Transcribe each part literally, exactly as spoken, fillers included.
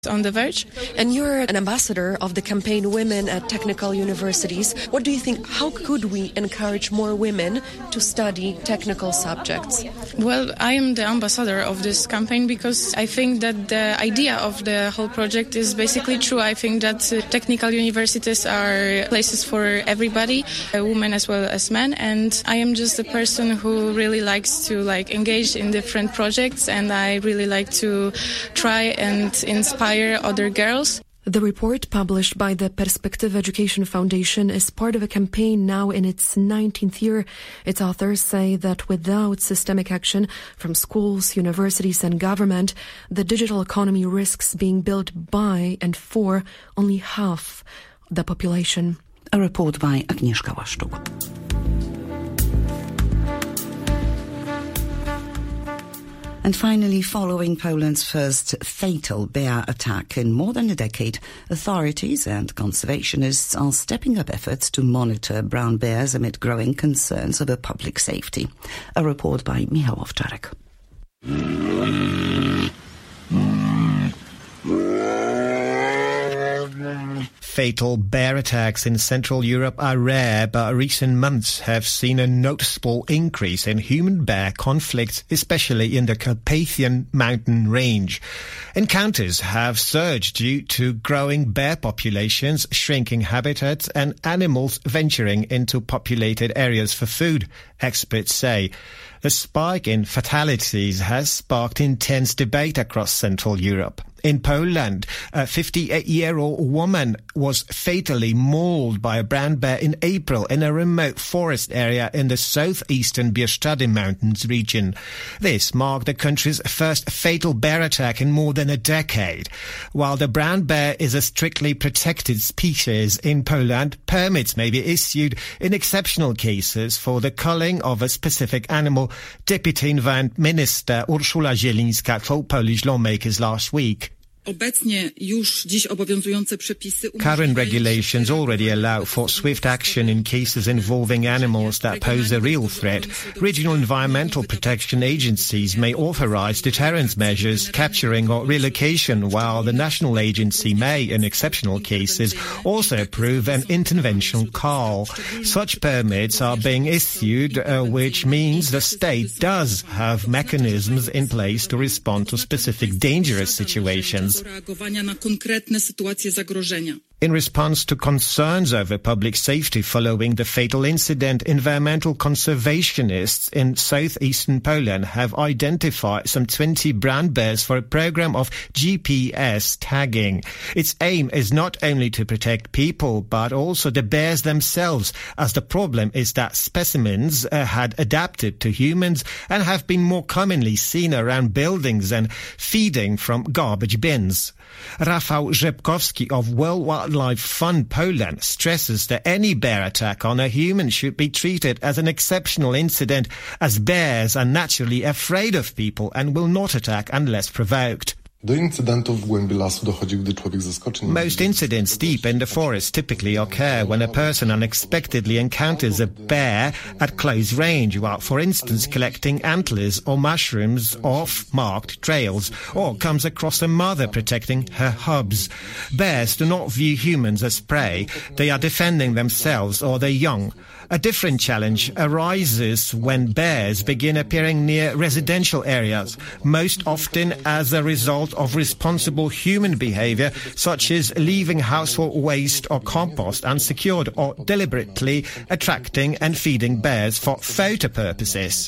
On the verge. And you're an ambassador of the campaign Women at Technical Universities. What do you think, how could we encourage more women to study technical subjects? Well, I am the ambassador of this campaign because I think that the idea of the whole project is basically true. I think that uh, technical universities are places for everybody, uh, women as well as men, and I am just a person who really likes to like engage in different projects, and I really like to try and inspire other girls. The report published by the Perspective Education Foundation is part of a campaign now in its nineteenth year. Its authors say that without systemic action from schools, universities and government, the digital economy risks being built by and for only half the population. A report by Agnieszka Łaszczuk. And finally, following Poland's first fatal bear attack in more than a decade, authorities and conservationists are stepping up efforts to monitor brown bears amid growing concerns over public safety. A report by Michał Owczarek. Fatal bear attacks in Central Europe are rare, but recent months have seen a noticeable increase in human-bear conflicts, especially in the Carpathian mountain range. Encounters have surged due to growing bear populations, shrinking habitats, and animals venturing into populated areas for food, experts say. The spike in fatalities has sparked intense debate across Central Europe. In Poland, a fifty-eight-year-old woman was fatally mauled by a brown bear in April in a remote forest area in the southeastern Bieszczady Mountains region. This marked the country's first fatal bear attack in more than a decade. While the brown bear is a strictly protected species in Poland, permits may be issued in exceptional cases for the culling of a specific animal, Deputy Environment Minister Urszula Zielińska told Polish lawmakers last week. Current regulations already allow for swift action in cases involving animals that pose a real threat. Regional environmental protection agencies may authorize deterrence measures, capturing or relocation, while the national agency may, in exceptional cases, also approve an intervention call. Such permits are being issued, uh, which means the state does have mechanisms in place to respond to specific dangerous situations. In response to concerns over public safety following the fatal incident, environmental conservationists in southeastern Poland have identified some twenty brown bears for a program of G P S tagging. Its aim is not only to protect people, but also the bears themselves, as the problem is that specimens uh, had adapted to humans and have been more commonly seen around buildings and feeding from garbage bins. Rafał Rzepkowski of World Wildlife Fund Poland stresses that any bear attack on a human should be treated as an exceptional incident, as bears are naturally afraid of people and will not attack unless provoked. Most incidents deep in the forest typically occur when a person unexpectedly encounters a bear at close range, while, for instance, collecting antlers or mushrooms off marked trails, or comes across a mother protecting her cubs. Bears do not view humans as prey. They are defending themselves or their young. A different challenge arises when bears begin appearing near residential areas, most often as a result of responsible human behavior, such as leaving household waste or compost unsecured, or deliberately attracting and feeding bears for photo purposes.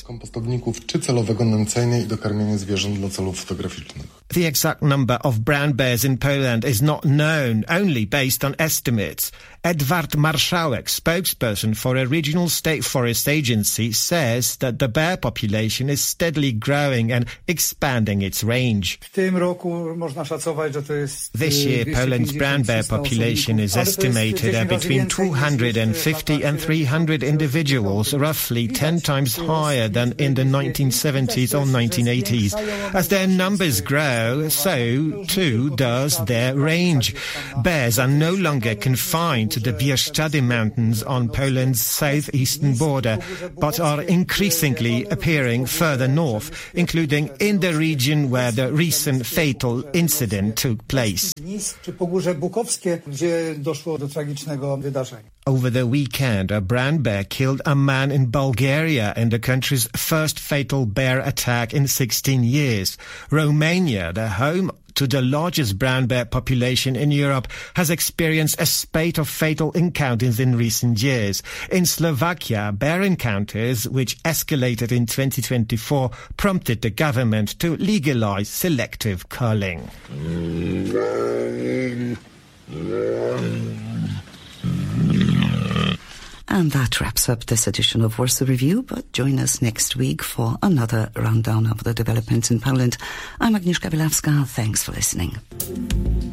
The exact number of brown bears in Poland is not known, only based on estimates. Edward Marszałek, spokesperson for a regional state forest agency, says that the bear population is steadily growing and expanding its range. This year, Poland's brown bear population is estimated at between two hundred fifty and three hundred individuals, roughly ten times higher than in the nineteen seventies or nineteen eighties. As their numbers grow, grow, so too does their range. Bears are no longer confined to the Bieszczady Mountains on Poland's southeastern border, but are increasingly appearing further north, including in the region where the recent fatal incident took place. Over the weekend, a brown bear killed a man in Bulgaria in the country's first fatal bear attack in sixteen years. Romania, the home to the largest brown bear population in Europe, has experienced a spate of fatal encounters in recent years. In Slovakia, bear encounters, which escalated in twenty twenty-four, prompted the government to legalize selective culling. And that wraps up this edition of Warsaw Review, but join us next week for another rundown of the developments in Poland. I'm Agnieszka Bielawska. Thanks for listening.